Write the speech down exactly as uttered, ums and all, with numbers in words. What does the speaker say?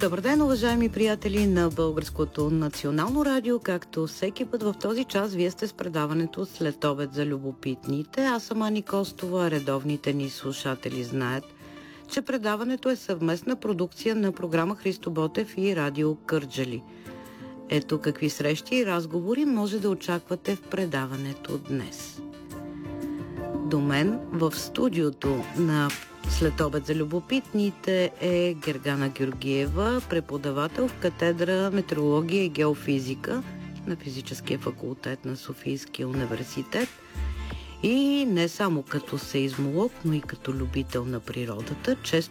Добър ден, уважаеми приятели на Българското национално радио. Както всеки път в този час, вие сте с предаването След обед за любопитните. Аз съм Ани Костова, редовните ни слушатели знаят, че предаването е съвместна продукция на програма Христо Ботев и Радио Кърджали. Ето какви срещи и разговори може да очаквате в предаването днес. До мен в студиото на След обед за любопитните е Гергана Георгиева, преподавател в катедра метеорология и геофизика на Физическия факултет на Софийския университет. И не само като сеизмолог, но и като любител на природата. Често